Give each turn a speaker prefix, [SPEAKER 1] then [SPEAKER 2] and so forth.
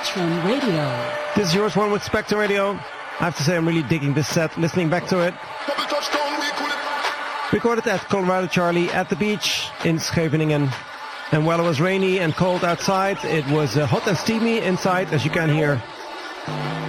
[SPEAKER 1] Spectrum Radio.
[SPEAKER 2] This is yours one with Spectrum Radio. I have to say I'm really digging this set, listening back to it. Recorded at Colorado Charlie at the beach in Scheveningen. And while it was rainy and cold outside, it was hot and steamy inside, as you can hear.